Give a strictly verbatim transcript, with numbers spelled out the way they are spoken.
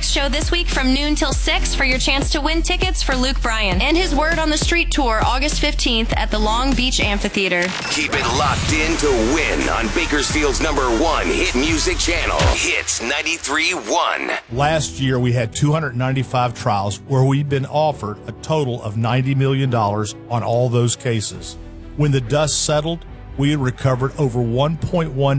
show this week from noon till six for your chance to win tickets for Luke Bryan and his Word on the Street tour August fifteenth at the Long Beach Amphitheater. Keep it locked in to win on Bakersfield's number one hit music channel, Hits ninety-three point one. Last year, we had two hundred ninety-five trials where we'd been offered a total of ninety million dollars on all those cases. When the dust settled, we had recovered over one point one